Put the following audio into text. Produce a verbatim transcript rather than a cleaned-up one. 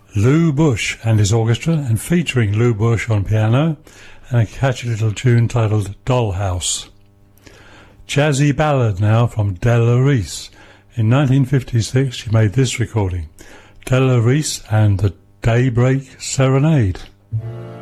Lou Bush and his orchestra, and featuring Lou Bush on piano, and a catchy little tune titled Dollhouse. Jazzy ballad now from Della Reese. In nineteen fifty-six she made this recording, Della Reese and the Daybreak Serenade.